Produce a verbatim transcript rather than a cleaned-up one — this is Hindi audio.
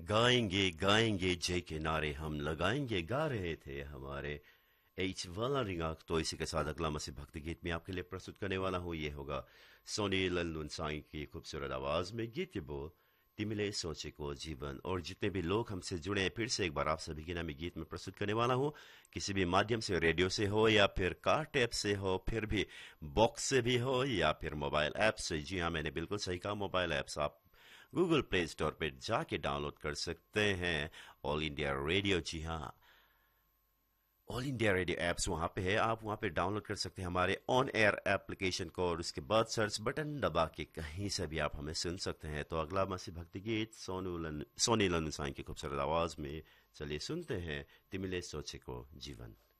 गाएंगे गाएंगे जय के नारे हम लगाएंगे, गा रहे थे हमारे एच वाला रिंगा। तो इसी के साथ अगला मसीह भक्ति गीत में आपके लिए प्रस्तुत करने वाला हूँ। ये होगा सोनी लल्लुन साई की खूबसूरत आवाज में। गीत के बोल तिमिले सोचे को जीवन। और जितने भी लोग हमसे जुड़े हैं, फिर से एक बार आप सभी के नाम गीत में प्रस्तुत करने वाला हूँ। किसी भी माध्यम से, रेडियो से हो या फिर कार टैप से हो, फिर भी बॉक्स से भी हो या फिर मोबाइल ऐप से। जी हाँ, मैंने बिल्कुल सही कहा, मोबाइल ऐप्स आप गूगल प्ले स्टोर पर जाके डाउनलोड कर सकते हैं। ऑल इंडिया रेडियो, जी हाँ, ऑल इंडिया रेडियो एप्स वहां पे है, आप वहां पे डाउनलोड कर सकते हैं हमारे ऑन एयर एप्लीकेशन को, और उसके बाद सर्च बटन दबा के कहीं से भी आप हमें सुन सकते हैं। तो अगला मसीह भक्ति गीत सोनू लन, सोनी लनुसाई की खूबसूरत आवाज में, चलिए सुनते हैं तिमिले सोचे को जीवन।